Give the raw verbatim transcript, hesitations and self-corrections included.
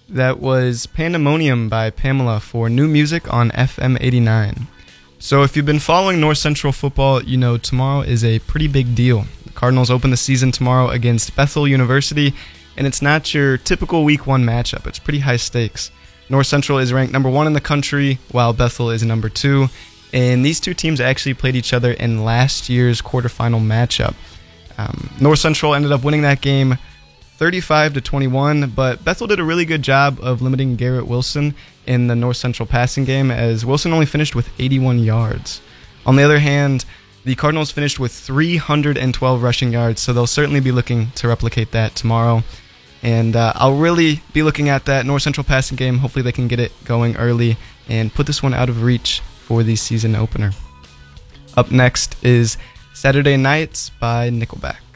That was Pandemonium by Pamela for New Music on F M eighty-nine. So if you've been following North Central football, you know tomorrow is a pretty big deal. The Cardinals open the season tomorrow against Bethel University, and it's not your typical week one matchup. It's pretty high stakes. North Central is ranked number one in the country, while Bethel is number two. And these two teams actually played each other in last year's quarterfinal matchup. Um, North Central ended up winning that game thirty-five to twenty-one, but Bethel did a really good job of limiting Garrett Wilson in the North Central passing game, as Wilson only finished with eighty-one yards. On the other hand, the Cardinals finished with three hundred twelve rushing yards, so they'll certainly be looking to replicate that tomorrow. And uh, I'll really be looking at that North Central passing game. Hopefully they can get it going early and put this one out of reach for the season opener. Up next is Saturday Nights by Nickelback.